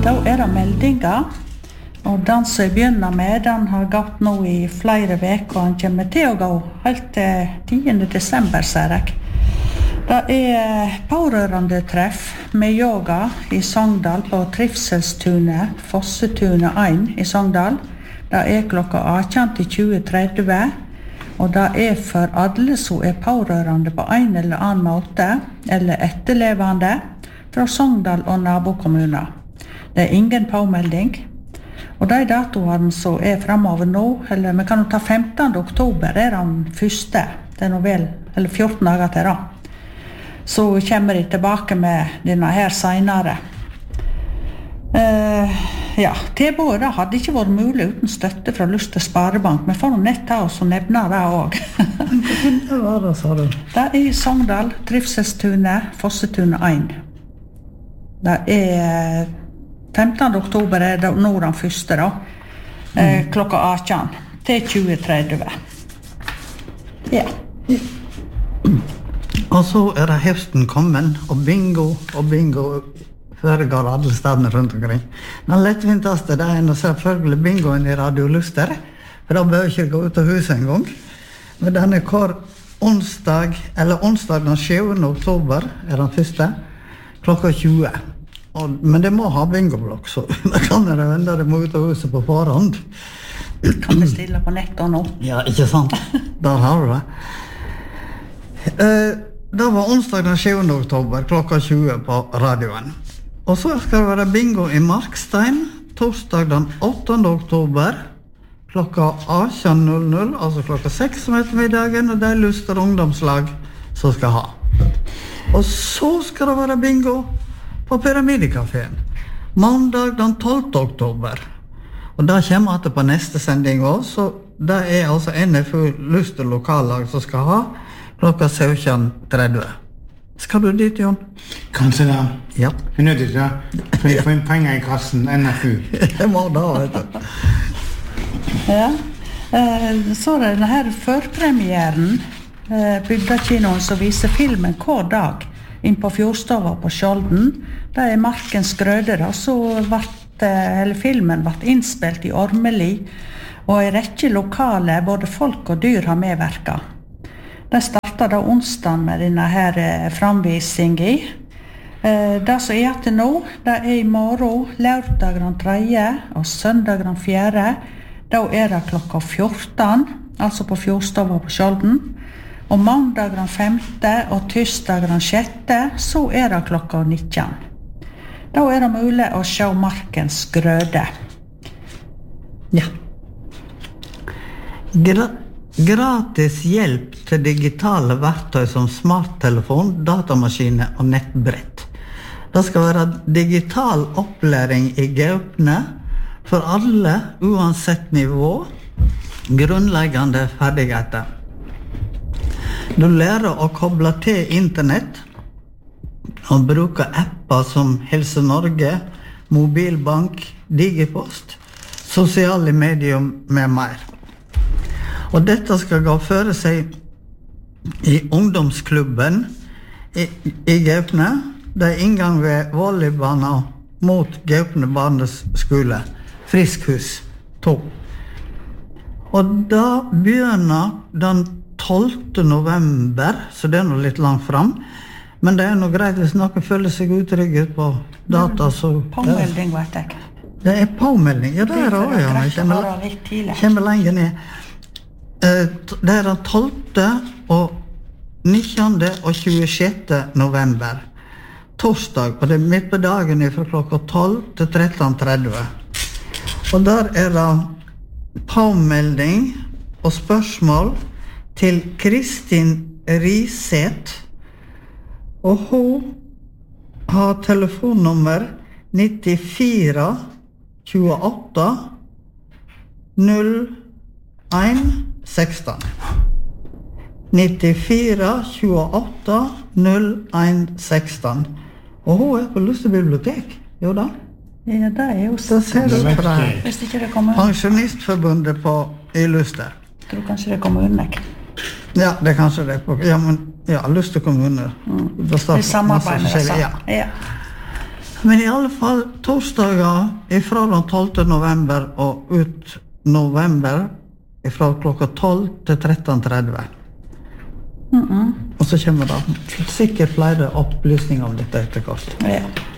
Da det meldinger, og den som jeg begynner med, den har gått nå i flere veker, og den kommer til å gå helt til 10. desember, ser jeg. Det pårørende treff med yoga i Sogndal på Trivselstunet, Fossetunet 1 i Sogndal. Det klokka 18 til 20:30, og det for alle som pårørende på en eller annen måte, eller etterlevende, fra Sogndal og nabokommuner. Det ingen påmelding. Og de datoene som fremover nå, eller vi kan jo ta 15. oktober, den første, det nå vel, eller 14 dager til da. Så kommer de tilbake med denne her senere. Tilbudet hadde ikke vært mulig uten støtte fra Luster Sparebank. Vi får nett av oss og nevne det også. Hva var det, sa du? Det i Sogndal, Trivselstunet, Fossetunet 1. Det 15. oktober det nå den første da. Klokka 18 til 20:30. Ja. Og så det høsten kommet, og bingo foregår alle stedene rundt omkring. Den lettvinteste det nå selvfølgelig bingoen i Radio Luster, for da bør ikke gå ut av huset en gang. Men den hver onsdag den 7. oktober den første, klokka 20. Men det må ha bingoblokk, så da kan det vende det må ut av huset på forhånd. Kan vi stille på nettet nå? Ja, ikke sant? Der har du det. Det var onsdag den 7. oktober, klokka 20 på radioen. Og så skal det være bingo i Markstein, torsdag den 8. oktober, klokka 18:00, altså klokka 6 om ettermiddagen, og det Luster ungdomslag som skal ha. Og så skal det være bingo på Pyramidekaféen, mandag den 12. oktober. Og det kommer etter på neste sending også, så det altså NFU Luster lokallag som skal ha, klokka 17:30. Skal du dit, Jon? Kanskje da. Ja. Vi nødt til det, for jeg får inn penger i kassen, NFU. Det må da, vet du. Ja. Så denne her førpremieren, Bygdakinoen som viser filmen hver dag inn på Fjordstova på Skjolden. Det Markens Grøde da, så filmen ble innspilt i Ormeli, og i rekke lokale, både folk og dyr har medverket. Det startet da onsdagen med denne her framvisingen. Det som til nå, det i morgen, lørdag den 3. og søndag den 4. Da det klokka 14, altså på Fjordstova på Skjolden. Og mandag den 5. og tirsdag den 6. så det klokka 19. Da det mulig å se Markens Grøde. Ja. Gratis hjelp til digitale verktøy som smarttelefon, datamaskiner og nettbrett. Det skal være digital opplæring i Gaupne for alle, uansett nivå, grunnleggende ferdigheter. Du lærer å koble til internett og bruke apper som Helse Norge, Mobilbank, Digipost, sosiale medier med mer. Og dette skal gå føre seg i ungdomsklubben i Gaupne. Det inngang ved volleybana mot Gaupne barneskole, Friskhus 2. Og da begynner den 12. november, så det nå litt langt fram. Men det noe greit hvis noen føler seg utrygget på data, så... Påmelding, vet jeg. Det påmelding, ja, det også, ja. Jeg kommer lenger ned. Det den 12. og 19. og 26. november. Torsdag, og det midt på dagen fra klokka 12 til 13:30. Og der det påmelding og spørsmål til Kristin Riseth, og hun har telefonnummer 94 28 01 16. 94 28 01 16. Og hun på Luster bibliotek, jo da? Ja, det jo så ser du fra hvis ikke det kommer Pensjonistforbundet i Luster. Jeg tror kanskje det kommer underlegg. Ja, det kanskje det. Ja, men ja, Luster kommune. Det samarbeid med det. Ja. Men i alle fall torsdager ifra den 12. november og ut november ifra klokka 12 til 13:30. Og så kommer det sikkert flere opplysninger om dette etter hvert. Ja.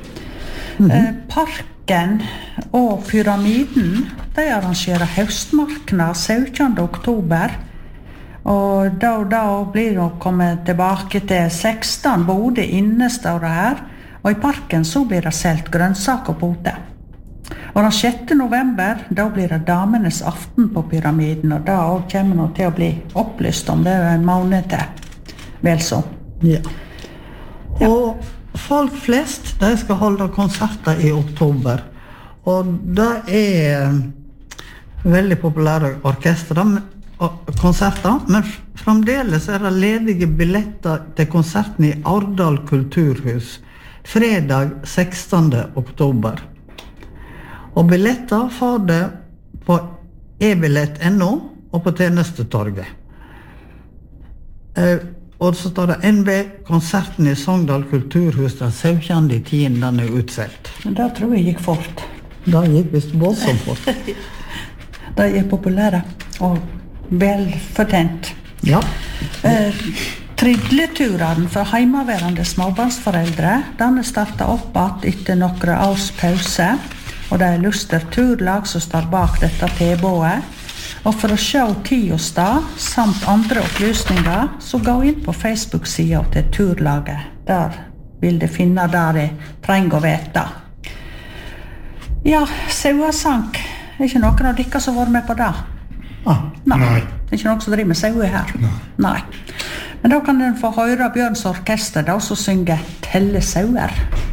Parken og Pyramiden, de arrangerer høstmarknad 17. oktober. Og da blir det å komme tilbake til 16 Bodø inne, står det her. Og i parken så blir det selt grønnsaker og pote. Og den 6. november, da blir det damenes aften på Pyramiden, og da kommer det til å bli opplyst om det en måned til. Vel så. Ja. Og folk flest, de skal holde konserter i oktober. Og det veldig populære orkestre og konserter, men fremdeles det ledige billetter til konserten i Ardal kulturhus, fredag 16. oktober. Og billetter får det på ebillett.no og på tjenestetorget. Og så står det NB, konserten i Sogndal kulturhus den 17.10. Den utselt. Men da tror jeg gikk fort. Da gikk visst voldsomt fort. De populære og velfortjent. Ja. Tridleturen for heimaværende småbarnsforeldre, den startet opp etter noen års pause, og det Luster Turlag som står bak dette tilbudet. Og for å se tid og sted, samt andre opplysninger, så gå inn på Facebook-siden til Turlaget. Der vil de finne det de trenger å vite. Ja, sauesank. Ikke noen av dere som har vært med på det? Nei. Ikke noen som driver med saue her? Nei. Men da kan den få høre Bjørns orkester, da som synger Telle sauer.